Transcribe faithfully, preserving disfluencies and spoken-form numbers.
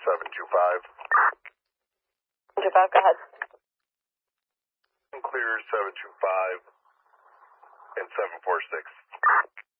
seven two five. seven two five, go ahead. Clear seven two five and seven four six.